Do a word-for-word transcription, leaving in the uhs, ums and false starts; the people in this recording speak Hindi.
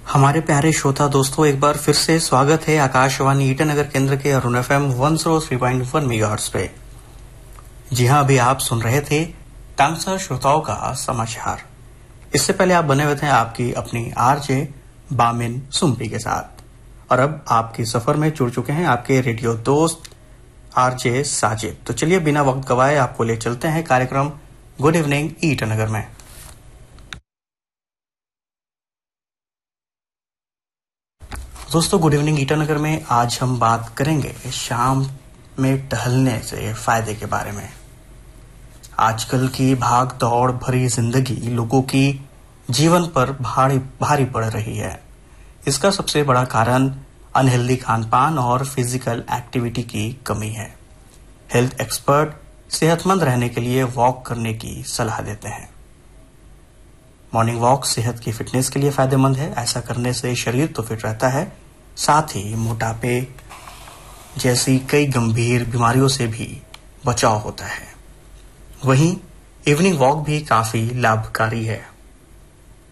हमारे प्यारे श्रोता दोस्तों, एक बार फिर से स्वागत है आकाशवाणी ईटानगर केंद्र के Arun FM one O three point one megahertz पे। जी हां, अभी आप सुन रहे थे तामसा श्रोताओं का समाचार। इससे पहले आप बने हुए थे आपकी अपनी आरजे बामिन सुम्पी के साथ, और अब आपके सफर में जुड़ चुके हैं आपके रेडियो दोस्त आरजे साजिद। तो चलिए बिना वक्त गवाए आपको ले चलते हैं कार्यक्रम गुड इवनिंग ईटानगर में। दोस्तों, गुड इवनिंग ईटानगर में आज हम बात करेंगे शाम में टहलने से फायदे के बारे में। आजकल की भाग दौड़ भरी जिंदगी लोगों की जीवन पर भारी भारी पड़ रही है। इसका सबसे बड़ा कारण अनहेल्दी खानपान और फिजिकल एक्टिविटी की कमी है। हेल्थ एक्सपर्ट सेहतमंद रहने के लिए वॉक करने की सलाह देते हैं। मॉर्निंग वॉक सेहत की फिटनेस के लिए फायदेमंद है। ऐसा करने से शरीर तो फिट रहता है, साथ ही मोटापे जैसी कई गंभीर बीमारियों से भी बचाव होता है। वहीं इवनिंग वॉक भी काफी लाभकारी है।